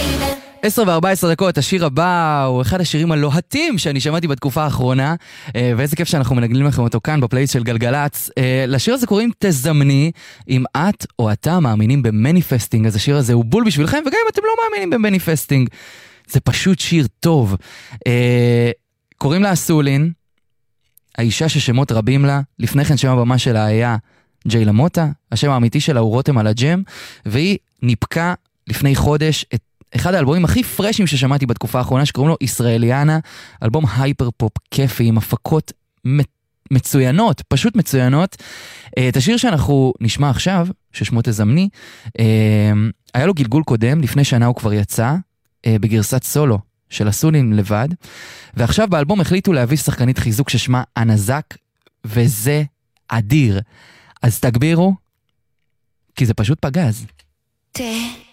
10:14, השיר הבא הוא אחד השירים הלוהטים שאני שמעתי בתקופה האחרונה, ואיזה כיף שאנחנו מנגנים לכם אותו כאן בפלייליסט של גלגלץ. לשיר הזה קוראים תזמני. אם את או אתה מאמינים במניפסטינג, אז השיר הזה הוא בול בשבילכם, וגם אם אתם לא מאמינים במניפסטינג, זה פשוט שיר טוב. קוראים לה אסולין, האישה ששמות רבים לה. לפני כן שם הבמה שלה היה ג'יי למוטה, השם האמיתי שלה הוא רותם על הג'ם, והיא ניפקה לפני חודש את אחד האלבומים הכי פרשים ששמעתי בתקופה האחרונה, שקוראים לו ישראליאנה, אלבום הייפר פופ כיפי, עם הפקות מצוינות, פשוט מצוינות. את השיר שאנחנו נשמע עכשיו, ששמו תזמני, היה לו גלגול קודם, לפני שנה הוא כבר יצא, בגרסת סולו של אסולין לבד, ועכשיו באלבום החליטו להביא שחקנית חיזוק ששמה אנזק, וזה אדיר. אז תגבירו, כי זה פשוט פגז.